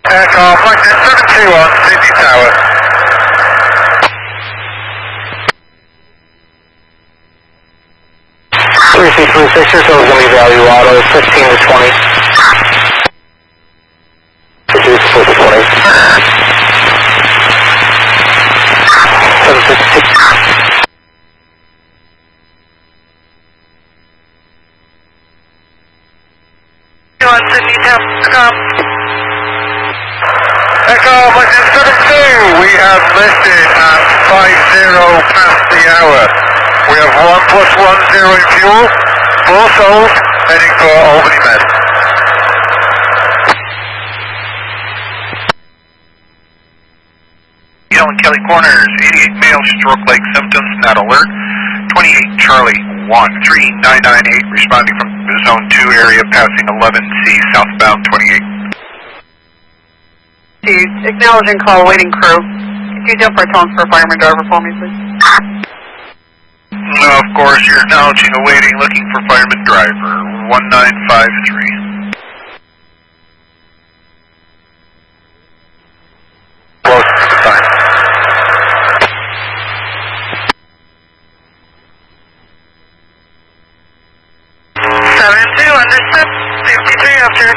Aircraft flight 721, Sydney Tower. Three feet 36, so it's going to be value auto 15 to 20. 15 to 20. 756. Sydney Tower. Echo flight 72, we have listed at 50 past the hour. We have 1+10 in fuel, 4 souls, heading for Albany Med. Yale and Kelly Corners, 88 male, stroke-like symptoms, not alert. 28 Charlie 13998, responding from the Zone 2 area, passing 11C, southbound 28. Acknowledging call, waiting crew. Could you jump our tones for a fireman driver for me, please? Of course, you're acknowledging a waiting, looking for fireman driver, 1953. Close to the time. 72, understood. 53 after.